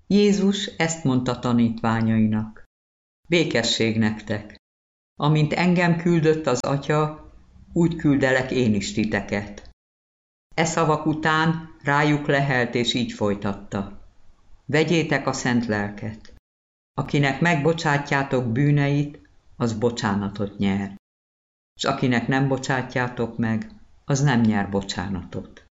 Jézus ezt mondta tanítványainak: békesség nektek! Amint engem küldött az Atya, úgy küldelek én is titeket. E szavak után rájuk lehelt, és így folytatta: vegyétek a szent lelket. Akinek megbocsátjátok bűneit, az bocsánatot nyer, és akinek nem bocsátjátok meg, az nem nyer bocsánatot.